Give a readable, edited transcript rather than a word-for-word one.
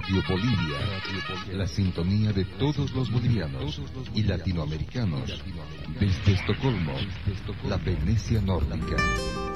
Radio Bolivia, la sintonía de todos los bolivianos y latinoamericanos, desde Estocolmo, la Venecia nórdica.